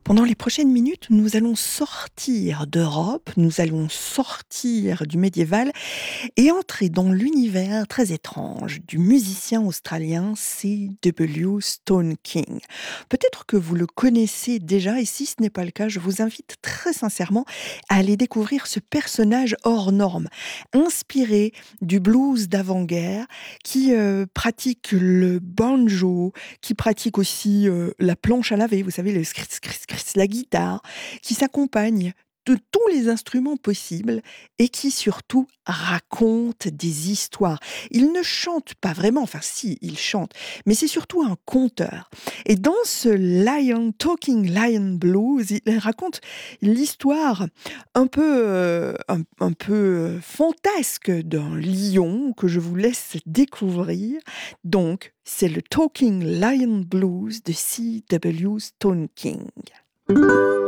Pendant les prochaines minutes, nous allons sortir d'Europe, nous allons sortir du médiéval et entrer dans l'univers très étrange du musicien australien C.W. Stone King. Peut-être que vous le connaissez déjà et si ce n'est pas le cas, je vous invite très sincèrement à aller découvrir ce personnage hors norme, inspiré du blues d'avant-guerre, qui pratique le banjo, qui pratique aussi la planche à laver, vous savez, le la guitare, qui s'accompagne de tous les instruments possibles et qui surtout raconte des histoires. Il ne chante pas vraiment, enfin si, il chante, mais c'est surtout un conteur. Et dans ce Talking Lion Blues, il raconte l'histoire un peu fantasque d'un lion que je vous laisse découvrir. Donc, c'est le Talking Lion Blues de C.W. Stone King.